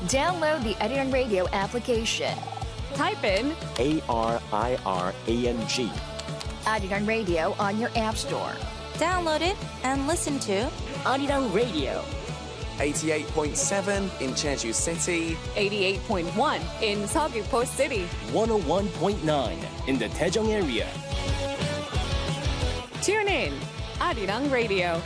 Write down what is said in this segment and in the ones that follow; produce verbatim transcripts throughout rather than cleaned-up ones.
Download the Arirang Radio application. Type in A R I R A N G. Arirang Radio on your app store. Download it and listen to Arirang Radio. eighty-eight point seven in Jeju City. eighty-eight point one in Seogwipo City. one oh one point nine in the Daejeong area. Tune in, Arirang Radio.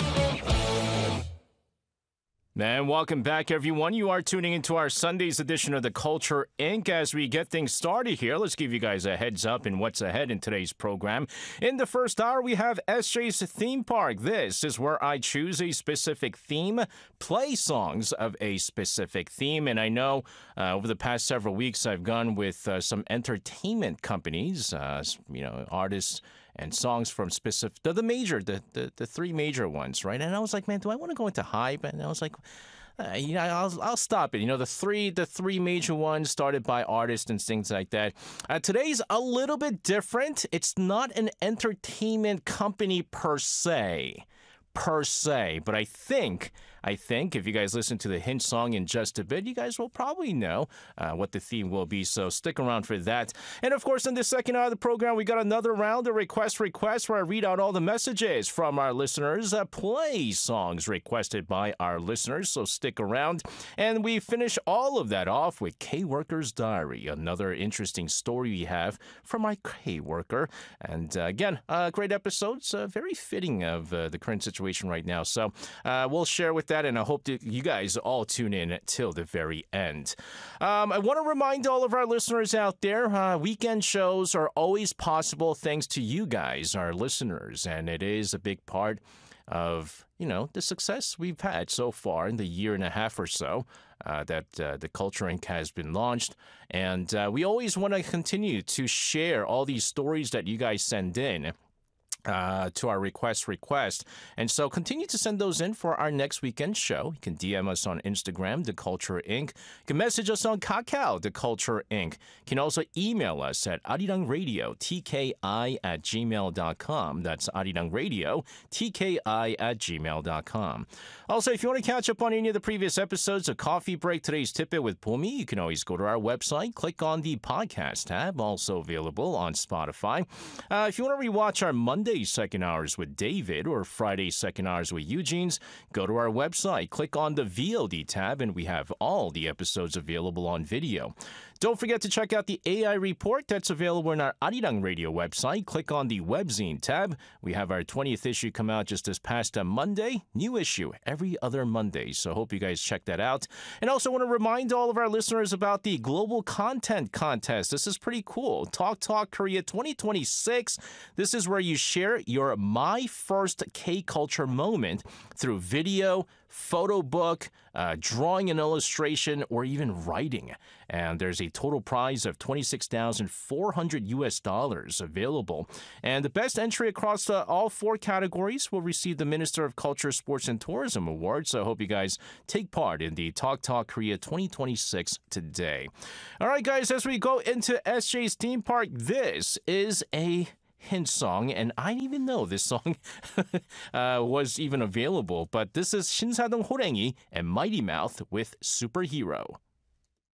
And welcome back, everyone. You are tuning into our Sunday's edition of The Culture Incorporated. As we get things started here, let's give you guys a heads up in what's ahead in today's program. In the first hour, we have S J's Theme Park. This is where I choose a specific theme, play songs of a specific theme. And I know uh, over the past several weeks, I've gone with uh, some entertainment companies, uh, you know, artists, and songs from specific, the, the major, the, the the three major ones, right? And I was like, man, do I want to go into hype? And I was like, uh, you know, I'll I'll stop it. You know, the three the three major ones started by artists and things like that. Uh, today's a little bit different. It's not an entertainment company per se, per se, but I think. I think if you guys listen to the hint song in just a bit, you guys will probably know uh, what the theme will be. So stick around for that. And of course, in the second hour of the program, we got another round of request requests where I read out all the messages from our listeners, uh, play songs requested by our listeners. So stick around. And we finish all of that off with K-Worker's Diary, another interesting story we have from my K-Worker. And uh, again, uh, great episodes, uh, very fitting of uh, the current situation right now. So uh, we'll share with that, and I hope that you guys all tune in till the very end. Um, I want to remind all of our listeners out there, uh, weekend shows are always possible thanks to you guys, our listeners, and it is a big part of, you know, the success we've had so far in the year and a half or so uh, that uh, the Culture Incorporated has been launched. And uh, we always want to continue to share all these stories that you guys send in Uh, to our request request. And so continue to send those in for our next weekend show. You can D M us on Instagram, The Culture Incorporated. You can message us on Kakao, The Culture Incorporated. You can also email us at arirangradio, T K I at gmail dot com. That's arirangradio, T K I at gmail dot com. Also, if you want to catch up on any of the previous episodes of Coffee Break, Today's Tidbit with Pumi, you can always go to our website, click on the podcast tab, also available on Spotify. Uh, if you want to rewatch our Monday second hours with David or Friday second hours with Eugene's, go to our website, click on the V O D tab, and we have all the episodes available on video. Don't forget to check out the A I report that's available on our Arirang Radio website. Click on the webzine tab. We have our twentieth issue come out just this past uh, Monday. New issue every other Monday, so hope you guys check that out. And also want to remind all of our listeners about the Global Content Contest. This is pretty cool. Talk Talk Korea twenty twenty-six. This is where you share your My First K-Culture moment through video, photo book, uh, drawing and illustration, or even writing. And there's a total prize of twenty-six thousand four hundred U S dollars available. And the best entry across uh, all four categories will receive the Minister of Culture, Sports, and Tourism Award. So I hope you guys take part in the Talk Talk Korea twenty twenty-six today. All right, guys, as we go into S J's Theme Park, this is a hint song, and I didn't even know this song uh, was even available, but this is 신사동 호랭이 and Mighty Mouth with Superhero.